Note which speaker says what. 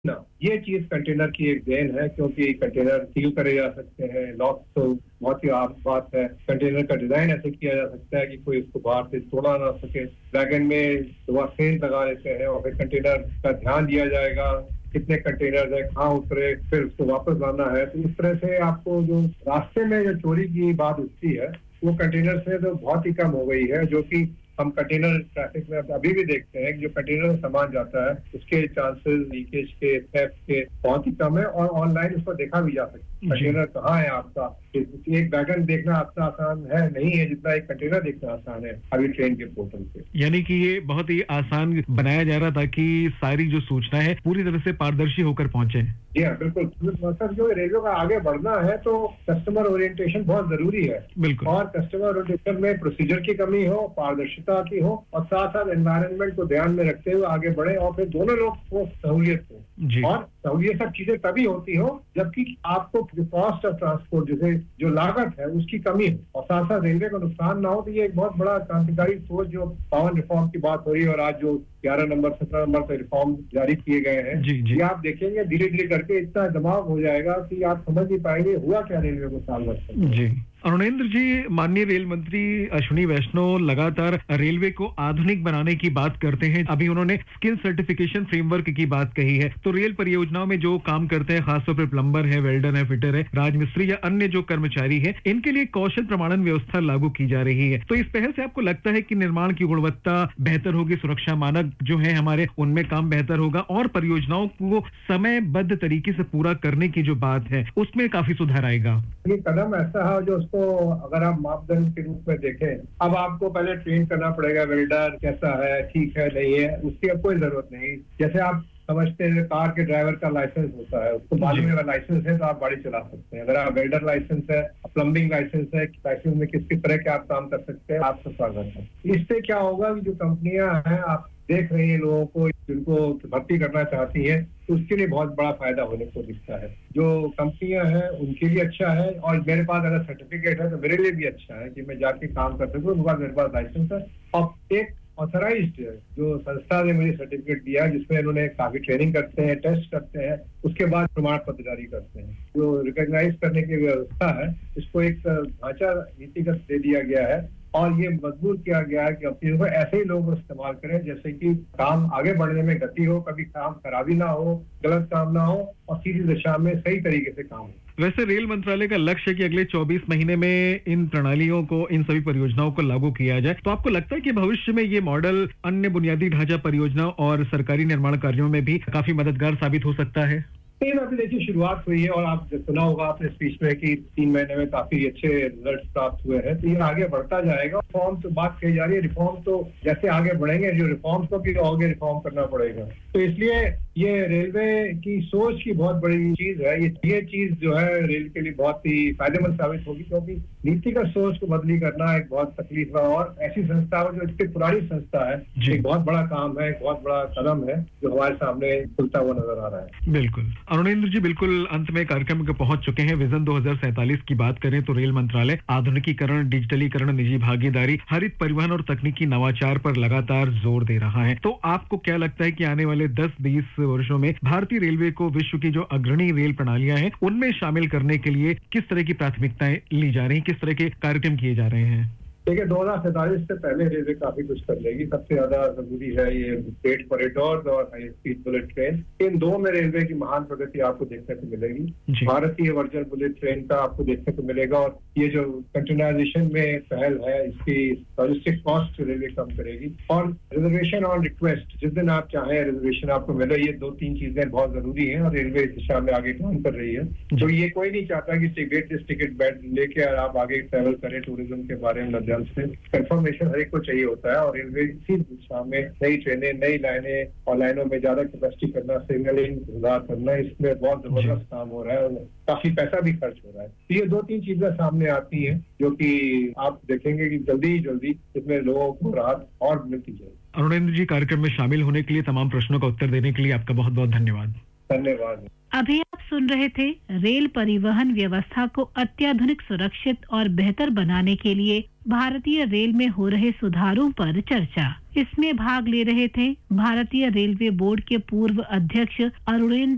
Speaker 1: ना, ये चीज कंटेनर की एक देन है, क्योंकि कंटेनर सील करे जा सकते हैं, लॉक तो बहुत ही आम बात है। कंटेनर का डिजाइन ऐसे किया जा सकता है कि कोई इसको बाहर से तोड़ा ना सके। वैगन में दवा सेल लगा लेते हैं और फिर कंटेनर का ध्यान दिया जाएगा, कितने कंटेनर है, कहाँ उतरे, फिर उसको वापस लाना है। तो इस तरह से आपको जो रास्ते में जो चोरी की बात उठती है वो कंटेनर से तो बहुत ही कम हो गई है, जो कि हम कंटेनर ट्रैफिक में अभी भी देखते हैं कि जो कंटेनर में सामान जाता है उसके चांसेस लीकेज के, थेफ्ट के बहुत ही कम है और ऑनलाइन उसको देखा भी जा सकता है कंटेनर कहाँ है आपका। एक वैगन देखना इतना आसान है नहीं है जितना एक कंटेनर देखना आसान है अभी ट्रेन के पोर्टल पे।
Speaker 2: यानी कि ये बहुत ही आसान बनाया जा रहा ताकि सारी जो सूचना है पूरी तरह से पारदर्शी होकर पहुंचे।
Speaker 1: जी हाँ, बिल्कुल। मतलब जो रेलवे का आगे बढ़ना है तो कस्टमर ओरिएंटेशन बहुत जरूरी है।
Speaker 2: बिल्कुल।
Speaker 1: और कस्टमर ओरिएंटेशन में प्रोसीजर की कमी हो, पारदर्शिता की हो और साथ साथ एनवायरनमेंट को ध्यान में रखते हुए आगे बढ़े और फिर दोनों लोग को सहूलियत हो। और ये सब चीजें तभी होती हो जबकि आपको जो कॉस्ट ऑफ ट्रांसपोर्ट जैसे जो लागत है उसकी कमी हो और साथ साथ रेलवे को नुकसान ना हो। तो ये एक बहुत बड़ा क्रांतिकारी सोच जो पावन रिफॉर्म की बात हो रही है और आज जो 11 नंबर 17 नंबर पे रिफॉर्म जारी किए गए हैं, ये आप देखेंगे धीरे धीरे करके इतना दबाव हो जाएगा कि आप समझ नहीं पाएंगे हुआ क्या रेलवे को साल भर।
Speaker 2: जी अरुणेंद्र जी, माननीय रेल मंत्री अश्विनी वैष्णव लगातार रेलवे को आधुनिक बनाने की बात करते हैं। अभी उन्होंने स्किल सर्टिफिकेशन फ्रेमवर्क की बात कही है। तो रेल परियोजनाओं में जो काम करते हैं, खासतौर पर प्लम्बर है, वेल्डर है, फिटर है, राजमिस्त्री या अन्य जो कर्मचारी है, इनके लिए कौशल प्रमाणन व्यवस्था लागू की जा रही है। तो इस पहल से आपको लगता है कि निर्माण की गुणवत्ता बेहतर होगी, सुरक्षा मानक जो है हमारे उनमें काम बेहतर होगा और परियोजनाओं को समयबद्ध तरीके से पूरा करने की जो बात है उसमें काफी सुधार आएगा?
Speaker 1: ये कदम ऐसा है जो उसको अगर आप मापदंड के रूप में देखें, अब आपको पहले ट्रेन करना पड़ेगा वेल्डर कैसा है, ठीक है नहीं है, उसकी अब कोई जरूरत नहीं। जैसे आप समझते हैं कार के ड्राइवर का लाइसेंस होता है, उसको मालूम है लाइसेंस है तो आप गाड़ी चला सकते हैं। अगर आप वेल्डर लाइसेंस है, प्लम्बिंग लाइसेंस है, लाइसेंस में किस किस तरह के आप काम कर सकते हैं, आपका स्वागत है। इससे क्या होगा कि जो कंपनियां हैं आप देख रही है लोगों को जिनको भर्ती करना चाहती है तो उसके लिए बहुत बड़ा फायदा होने को दिखता है। जो कंपनियां हैं उनके लिए अच्छा है और मेरे पास अगर सर्टिफिकेट है तो मेरे लिए भी अच्छा है कि मैं जाके काम कर सकूँ। मेरे पास लाइसेंस है और एक ऑथराइज्ड जो संस्था ने मुझे सर्टिफिकेट दिया जिसमें उन्होंने काफी ट्रेनिंग करते हैं, टेस्ट करते हैं, उसके बाद प्रमाण पत्र जारी करते हैं। जो रिकॉग्नाइज करने की व्यवस्था है इसको एक ढांचा नीतिगत दे दिया गया है और ये मजबूर किया गया है कि कंपनियों को ऐसे ही लोग इस्तेमाल करें जैसे कि काम आगे बढ़ने में गति हो, कभी काम खराबी ना हो, गलत काम ना हो और सीधी दिशा में सही तरीके से काम हो।
Speaker 2: वैसे रेल मंत्रालय का लक्ष्य है कि अगले 24 महीने में इन प्रणालियों को, इन सभी परियोजनाओं को लागू किया जाए। तो आपको लगता है कि भविष्य में ये मॉडल अन्य बुनियादी ढांचा परियोजनाओं और सरकारी निर्माण कार्यों में भी काफी मददगार साबित हो सकता है?
Speaker 1: अभी देखिए शुरुआत हुई है और आप सुना होगा आपने स्पीच में कि 3 महीने में काफी अच्छे रिजल्ट प्राप्त हुए हैं। तो ये आगे बढ़ता जाएगा। रिफॉर्म तो बात कही जा रही है, रिफॉर्म तो जैसे आगे बढ़ेंगे जो रिफॉर्म्स को भी आगे रिफॉर्म करना पड़ेगा। तो इसलिए ये रेलवे की सोच की बहुत बड़ी चीज है। ये चीज जो है रेल के लिए बहुत ही फायदेमंद साबित होगी क्योंकि नीतिगत सोच को बदली करना एक बहुत तकलीफ है और ऐसी संस्था हो जो इसकी पुरानी संस्था है, एक बहुत बड़ा काम है, एक बहुत बड़ा कदम है जो हमारे सामने खुलता हुआ नजर आ रहा है।
Speaker 2: बिल्कुल अरुणेंद्र जी, बिल्कुल अंत में कार्यक्रम के पहुंच चुके हैं। विजन 2047 की बात करें तो रेल मंत्रालय आधुनिकीकरण, डिजिटलीकरण, निजी भागीदारी, हरित परिवहन और तकनीकी नवाचार पर लगातार जोर दे रहा है। तो आपको क्या लगता है कि आने वाले 10-20 वर्षों में भारतीय रेलवे को विश्व की जो अग्रणी रेल प्रणालियां हैं उनमें शामिल करने के लिए किस तरह की प्राथमिकताएं ली जा रही हैं, किस तरह के कार्यक्रम किए जा रहे हैं?
Speaker 1: देखिए 2047 से पहले रेलवे काफी कुछ कर लेगी। सबसे ज्यादा जरूरी है ये फ्रेट कॉरिडोर और हाई स्पीड बुलेट ट्रेन। इन दो में रेलवे की महान प्रगति आपको देखने को मिलेगी। भारतीय वर्जन बुलेट ट्रेन का आपको देखने को मिलेगा और ये जो कंटेनराइजेशन में पहल है इसकी लॉजिस्टिक कॉस्ट रेलवे कम करेगी और रिजर्वेशन ऑन रिक्वेस्ट, जिस दिन आप चाहें रिजर्वेशन आपको मिले, ये 2-3 चीजें बहुत जरूरी है और रेलवे इस दिशा में आगे काम कर रही है। तो ये कोई नहीं चाहता कि वेटलेस टिकट लेके आप आगे ट्रेवल करें टूरिज्म के बारे में। कंफर्मेशन हर एक को चाहिए होता है और रेलवे इसी दिशा में नई ट्रेनें, नई लाइनें और लाइनों में ज्यादा कैपेसिटी करना, सिग्नलिंग सुधार करना, इसमें बहुत जबरदस्त काम हो रहा है और काफी पैसा भी खर्च हो रहा है। तो ये 2-3 चीजें सामने आती हैं जो कि आप देखेंगे कि जल्दी ही जल्दी इसमें लोगों को राहत और मिलती जाएगी।
Speaker 2: अरुणेंद्र जी, कार्यक्रम में शामिल होने के लिए, तमाम प्रश्नों का उत्तर देने के लिए आपका बहुत बहुत धन्यवाद।
Speaker 1: धन्यवाद।
Speaker 3: अभी आप सुन रहे थे रेल परिवहन व्यवस्था को अत्याधुनिक, सुरक्षित और बेहतर बनाने के लिए भारतीय रेल में हो रहे सुधारों पर चर्चा। इसमें भाग ले रहे थे भारतीय रेलवे बोर्ड के पूर्व अध्यक्ष अरुणेंद्र